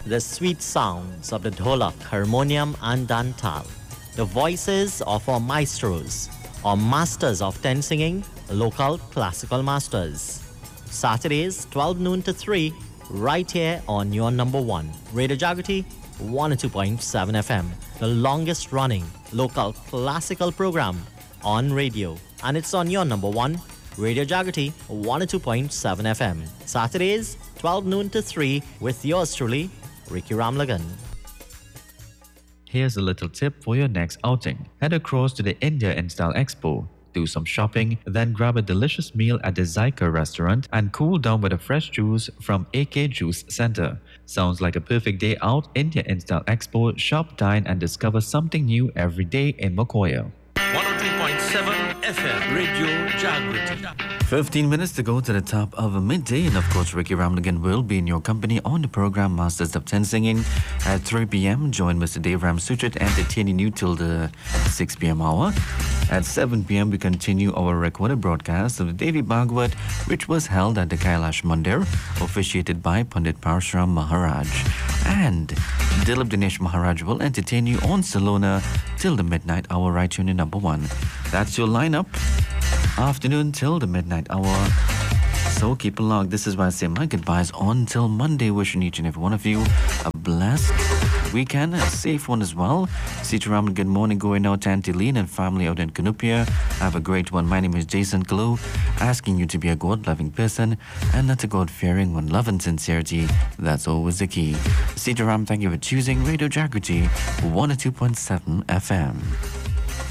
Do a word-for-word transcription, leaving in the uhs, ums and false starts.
the sweet sounds of the dholak, harmonium and dantal, the voices of our maestros, our masters of ten singing, local classical masters. Saturdays, twelve noon to three, right here on your number one, Radio Jagrati, one oh two point seven F M, the longest running local classical program on radio. And it's on your number one, Radio Jagrati, one oh two point seven F M. Saturdays, twelve noon to three, with yours truly, Ricky Ramlagan. Here's a little tip for your next outing. Head across to the India in Style Expo, do some shopping, then grab a delicious meal at the Zyka restaurant and cool down with a fresh juice from A K Juice Center. Sounds like a perfect day out. India in Style Expo, shop, dine and discover something new every day in Mokoya. one oh two point seven F M, Radio Jagrati. fifteen minutes to go to the top of a midday, and of course Ricky Ramlagan will be in your company on the program Masters of ten Singing at three p.m. Join Mister Dave Ramsuchit entertaining you till the six p.m. hour. At seven p.m. we continue our recorded broadcast of the Devi Bhagwat, which was held at the Kailash Mandir, officiated by Pandit Parshuram Maharaj. And Dilip Dinesh Maharaj will entertain you on Salona till the midnight hour, right tune in number one. That's your lineup. Afternoon till the midnight hour. So keep along. This is why I say my goodbyes on till Monday. Wishing each and every one of you a blessed weekend, a safe one as well. Sitaram, good morning going out to Auntie Lean and family out in Canupia. Have a great one. My name is Jason Kalu, asking you to be a God-loving person and not a God-fearing one. Love and sincerity, that's always the key. Sitaram, thank you for choosing Radio Jagrati one oh two point seven F M.